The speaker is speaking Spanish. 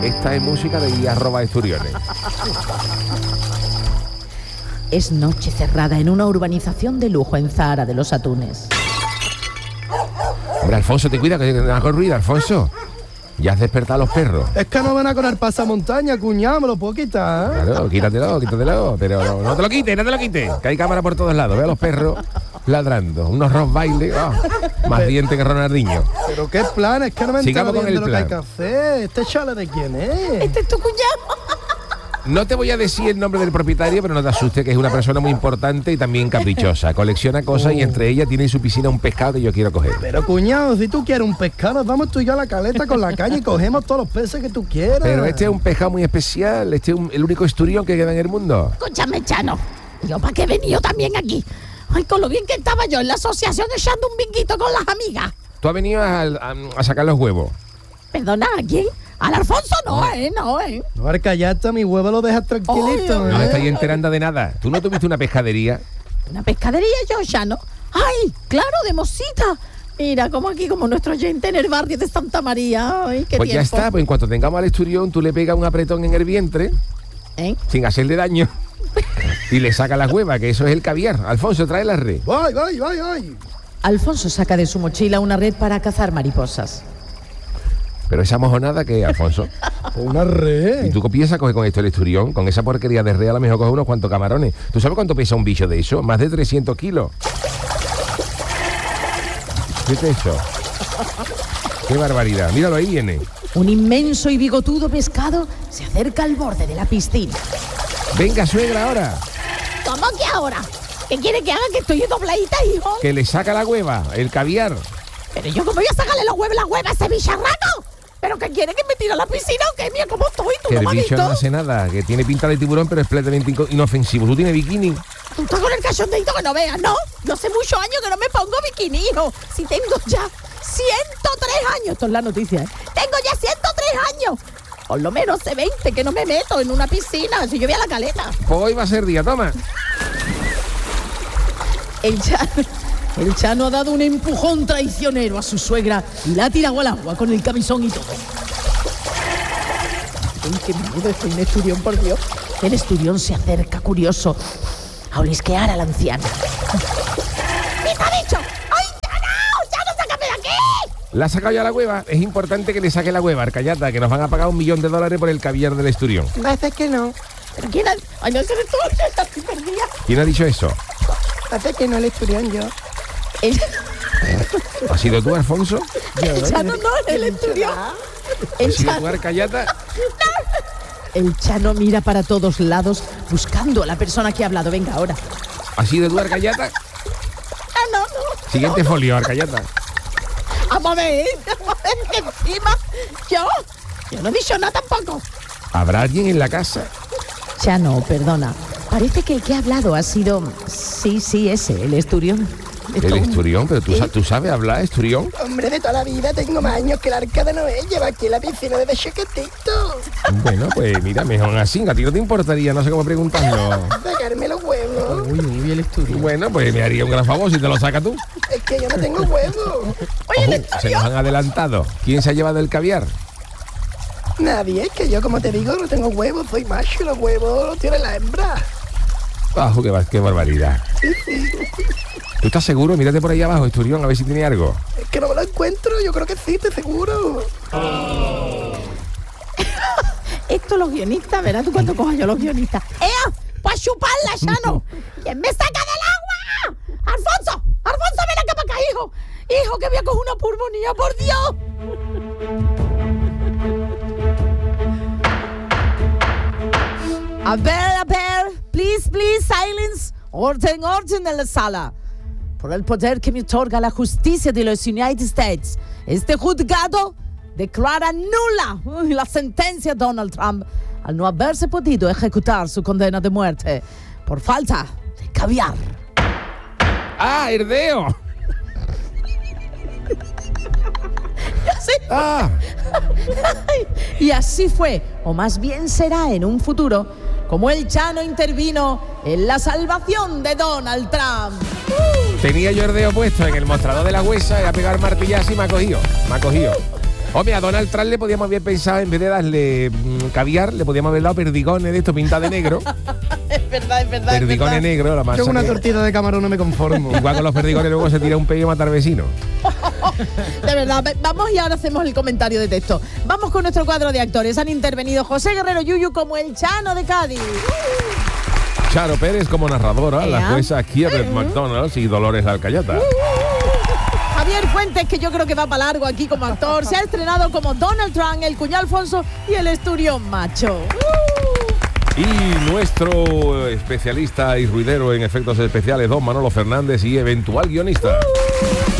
Esta es música de @esturiones. Es noche cerrada en una urbanización de lujo en Zahara de los Atunes. Hombre, Alfonso, te cuida, que te hago ruido, Alfonso. Ya has despertado a los perros. Es que no van a con el pasamontaña, cuñado, me lo puedo quitar. Claro, quítatelo. Pero no te lo quites, que hay cámara por todos lados. Ve a los perros ladrando. Unos rottweiler, más dientes que Ronaldinho. Pero qué plan, es que no me Sigamos entero con bien el de lo que hay plan. que hacer. ¿Este chale de quién es? Este es tu cuñado. No te voy a decir el nombre del propietario, pero no te asustes, que es una persona muy importante y también caprichosa. Colecciona cosas y entre ellas tiene en su piscina un pescado que yo quiero coger. Pero cuñado, si tú quieres un pescado, nos vamos tú y yo a la caleta con la caña y cogemos todos los peces que tú quieras. Pero este es un pescado muy especial, este es el único esturión que queda en el mundo. Escúchame, Chano. ¿Yo para qué he venido también aquí? Ay, con lo bien que estaba yo en la asociación echando un binguito con las amigas. Tú has venido a sacar los huevos. Perdona, ¿a quién? Al Alfonso no. No, Arcayata, mi huevo lo dejas tranquilito, Ay, No te estáis enterando de nada. ¿Tú no tuviste una pescadería? ¿Una pescadería yo, Chano? Ay, claro, de Mosita. Mira, como aquí, como nuestro oyente en el barrio de Santa María. Ay, qué Pues ya tiempo. está, pues en cuanto tengamos al esturión, tú le pegas un apretón en el vientre, ¿Eh? sin hacerle daño, y le sacas la hueva, que eso es el caviar. Alfonso, trae la red. Voy. Alfonso saca de su mochila una red para cazar mariposas. Pero esa mojonada, ¿qué, Alfonso? Una red. ¿Y tú qué piensas coger con esto el esturión? Con esa porquería de red a lo mejor coge unos cuantos camarones. ¿Tú sabes cuánto pesa un bicho de eso? Más de 300 kilos. ¿Qué es eso? ¡Qué barbaridad! Míralo, ahí viene. Un inmenso y bigotudo pescado se acerca al borde de la piscina. Venga, suegra, ahora. ¿Cómo que ahora? ¿Qué quiere que haga? Que estoy dobladita, hijo. Que le saca la hueva, el caviar. Pero yo, ¿cómo voy a sacarle los huevos, la hueva a ese bicharraco? ¿Pero qué quiere, que me tire a la piscina o qué? Mira cómo estoy, tú Que no el me has bicho visto. no hace nada, que tiene pinta de tiburón, pero es completamente inofensivo. ¿Tú tienes bikini? Tú estás con el cachondeito que no veas, ¿no? Yo hace muchos años que no me pongo bikini, hijo. Si tengo ya 103 años. Esto es la noticia, ¿eh? Tengo ya 103 años. Por lo menos hace 20 que no me meto en una piscina. Si yo voy a la caleta. Pues hoy va a ser día, toma. El Chano ha dado un empujón traicionero a su suegra y la ha tirado al agua con el camisón y todo. Uy, qué miedo, estoy en esturión, por Dios. El esturión se acerca curioso a olisquear a la anciana. ¿Qué te ha dicho? ¡Ay, Chano, sácame de aquí! ¿La ha sacado ya la hueva? Es importante que le saque la hueva, Arcayata, que nos van a pagar $1 millón por el caviar del esturión. Parece que no. ¿Pero quién ha...? Ay, no, ese eres tú, ya estoy perdida. ¿Quién ha dicho eso? Parece que no el esturión yo. ¿Has sido tú, Alfonso? El Chano no, el esturión. ¿Has sido tú, Arcayata? El Chano mira para todos lados buscando a la persona que ha hablado. Venga, ahora. ¿Has sido tú, Arcayata? No. Siguiente folio, Arcayata. Vamos a ver que encima yo no he dicho nada tampoco. ¿Habrá alguien en la casa? Chano, perdona. Parece que el que ha hablado ha sido... Sí, ese, el esturión. El esturión, pero tú sabes hablar, esturión. Hombre, de toda la vida tengo más años que el arca de Noé. Lleva aquí en la piscina desde chiquitito. Bueno, pues mira, mejor así. A ti no te importaría, no sé cómo preguntarlo. Sacarme los huevos. Uy, el esturión. Bueno, pues me haría un gran favor si te lo sacas tú. Es que yo no tengo huevos. Oye, el Ojo, se nos han adelantado. ¿Quién se ha llevado el caviar? Nadie, es que yo, como te digo, no tengo huevos. Soy macho y los huevos los tiene la hembra. Qué barbaridad. ¿Tú estás seguro? Mírate por ahí abajo, esturión, a ver si tiene algo. Es que no me lo encuentro. Yo creo que sí, estoy seguro. Esto los guionistas, verás tú cuánto cojo yo los guionistas. ¡Ea! ¡Pues chuparla, Chano! ¿Quién me saca del agua? ¡Alfonso! ¡Ven acá para acá, hijo! ¡Hijo, que voy a coger una pulmonía, por Dios! A ver, please, silence. Orden en la sala. Por el poder que me otorga la justicia de los United States, este juzgado declara nula la sentencia de Donald Trump al no haberse podido ejecutar su condena de muerte por falta de caviar. ¡Ah, Herdeo! ¡Ah! Y así fue, o más bien será en un futuro, como el Chano intervino en la salvación de Donald Trump. Tenía yo Herdeo puesto en el mostrador de la huesa y a pegar martillazo y me ha cogido. Hombre, a Donald Trump le podíamos haber pensado, en vez de darle caviar, le podíamos haber dado perdigones de estos pintados de negro. Es verdad. Perdigones negros, la masa. Yo con una que- tortilla de camarón no me conformo. Igual con los perdigones luego se tira un pello y mata al vecino. De verdad, vamos y ahora hacemos el comentario de texto. Vamos con nuestro cuadro de actores. Han intervenido José Guerrero Yuyu como el Chano de Cádiz. Charo Pérez como narradora, la Ea. jueza Kierbet McDonald's y Dolores Alcayata. Javier Fuentes, que yo creo que va para largo aquí como actor, se ha estrenado como Donald Trump, el cuñado Alfonso y el esturión macho. Y nuestro especialista y ruidero en efectos especiales, don Manolo Fernández, y eventual guionista.